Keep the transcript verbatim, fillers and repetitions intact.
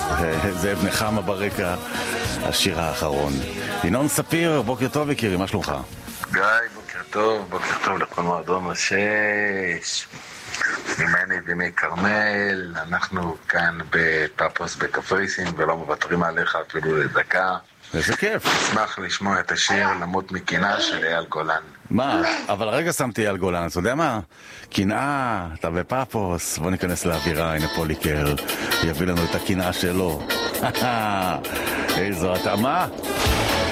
זאב נחמה ברקע, השיר האחרון. ינון ספיר, בוקר טוב יקירי, מה שלומך? גיא, בוקר טוב, בוקר טוב לכל מועדון השש. ממני ומי כרמל, אנחנו כאן בפאפוס בקפריסין ולא מוותרים עליך אפילו לדקה. איזה כיף. אשמח לשמוע את השיר למות מקנאה של אייל גולן. מה? אבל רגע שמתי אייל גולן, אתה יודע מה? קנאה, אתה בפאפוס, בוא ניכנס לאווירה, הנה פוליקר יביא לנו את הקנאה שלו. איזו התאמה.